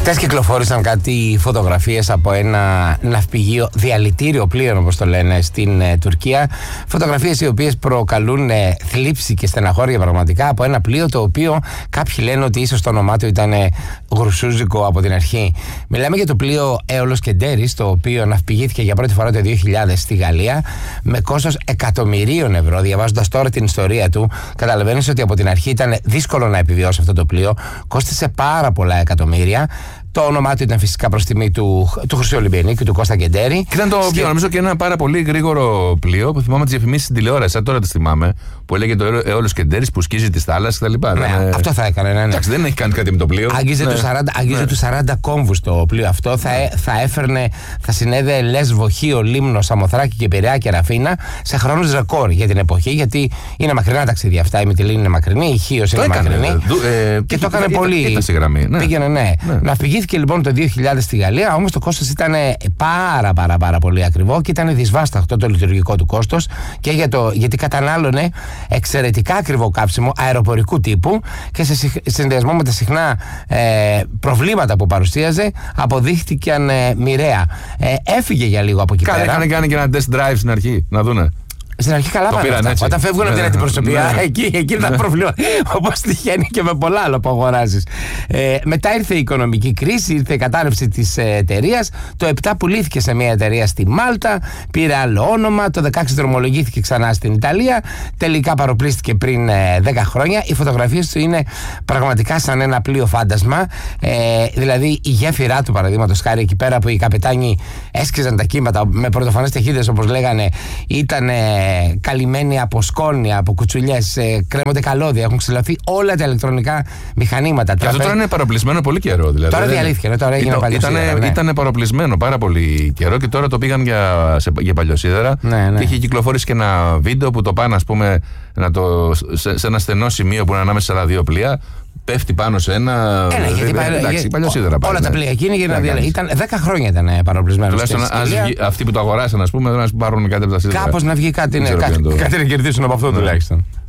Χτες κυκλοφόρησαν κάτι φωτογραφίες από ένα ναυπηγείο, διαλυτήριο πλοίο όπως το λένε, στην Τουρκία. Φωτογραφίες οι οποίες προκαλούν θλίψη και στεναχώρια πραγματικά, από ένα πλοίο το οποίο κάποιοι λένε ότι ίσως το όνομά του ήταν γρουσούζικο από την αρχή. Μιλάμε για το πλοίο Aeolus Kenderis, το οποίο ναυπηγήθηκε για πρώτη φορά το 2000 στη Γαλλία με κόστος εκατομμυρίων ευρώ. Διαβάζοντας τώρα την ιστορία του, καταλαβαίνεις ότι από την αρχή ήταν δύσκολο να επιβιώσει αυτό το πλοίο. Κόστισε πάρα πολλά εκατομμύρια. Το όνομά του ήταν φυσικά προς τιμή του Χρυσού Ολυμπιανίκη, του Κώστα Κεντέρη. Και ήταν το πλοίο, νομίζω, και ένα πάρα πολύ γρήγορο πλοίο που θυμάμαι τις διαφημίσεις στην τηλεόραση. Τώρα τις θυμάμαι. Που έλεγε το Aeolus Kenderis που σκίζει τις θάλασσες κτλ. Ναι, αυτό θα έκανε. Ναι. Εντάξει, δεν έχει κάνει κάτι με το πλοίο. Άγγιζε τους 40 κόμβους το πλοίο αυτό. Θα συνέδε Λέσβο, Χίο, Λίμνο, Σαμοθράκη και Πειραιά και Ραφίνα σε χρόνους ρεκόρ για την εποχή. Γιατί είναι μακρινά ταξίδια αυτά. Η Μυτιλήνη είναι μακρινή, η Χίος είναι μακρινή. Και το έκανε πολύ. Πήγαινε, ναι. Ναυπηγήθηκε λοιπόν το 2000 στη Γαλλία, όμως το κόστος ήταν πάρα πολύ ακριβό και ήταν δυσβάσταχτο το λειτουργικό του κόστος και γιατί κατανάλωνε εξαιρετικά ακριβό καύσιμο αεροπορικού τύπου και σε συνδυασμό με τα συχνά προβλήματα που παρουσίαζε αποδείχτηκαν μοιραία. Έφυγε για λίγο από εκεί πέρα. Είχαν κάνει και ένα test drive στην αρχή, να δούνε. Στην αρχή καλά πάνε αυτά. Όταν φεύγουν από την αντιπροσωπεία, εκεί ήταν πρόβλημα. Όπως τυχαίνει και με πολλά άλλα που αγοράζεις. Μετά ήρθε η οικονομική κρίση, ήρθε η κατάρρευση της εταιρείας. Το 7 πουλήθηκε σε μια εταιρεία στη Μάλτα, πήρε άλλο όνομα. Το 16 δρομολογήθηκε ξανά στην Ιταλία. Τελικά παροπλίστηκε πριν 10 χρόνια. Οι φωτογραφίες του είναι πραγματικά σαν ένα πλοίο φάντασμα. Δηλαδή η γέφυρά του, παραδείγματος χάρη, εκεί πέρα που οι καπετάνοι έσκυζαν τα κύματα με πρωτοφανές ταχύτητες, όπως λέγανε, ήταν καλυμμένοι από σκόνη, από κουτσουλιές, κρέμονται καλώδια, έχουν ξυλωθεί όλα τα ηλεκτρονικά μηχανήματα. Και αυτό τώρα είναι παροπλισμένο πολύ καιρό. Δηλαδή. Τώρα διαλύθηκε, τώρα έγινε παλιοσίδερα. Ήταν παροπλισμένο πάρα πολύ καιρό και τώρα το πήγαν για παλιοσίδερα. Ναι. Και έχει κυκλοφορήσει και ένα βίντεο που το πάνε, ας πούμε, σε ένα στενό σημείο που είναι ανάμεσα σε δύο πλοία. Πέφτει πάνω σε ένα. Εντάξει, παλιοσίδερα πάλι. Όλα τα πλοία εκείνη ήταν 10 χρόνια ήταν παροπλισμένο. Τουλάχιστον αυτοί που το αγοράσαν, ας πούμε, να πάρουν κάτι από τα σίδερα. Κάπως να βγει κάτι να κερδίσουν από αυτό τουλάχιστον.